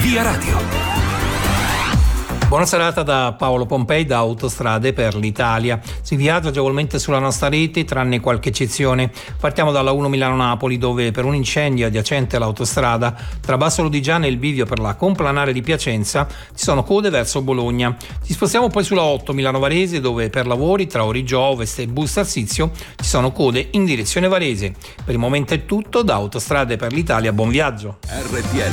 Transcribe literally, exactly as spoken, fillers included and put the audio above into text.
Via Radio. Buona serata da Paolo Pompei da Autostrade per l'Italia. Si viaggia agevolmente sulla nostra rete, tranne qualche eccezione. Partiamo dalla uno Milano-Napoli, dove per un incendio adiacente all'autostrada tra Basso Lodigiano e il bivio per la complanare di Piacenza ci sono code verso Bologna. Ci spostiamo poi sulla otto Milano-Varese, dove per lavori tra Origgio Ovest e Busto Arsizio ci sono code in direzione Varese. Per il momento è tutto, da Autostrade per l'Italia, buon viaggio. R T L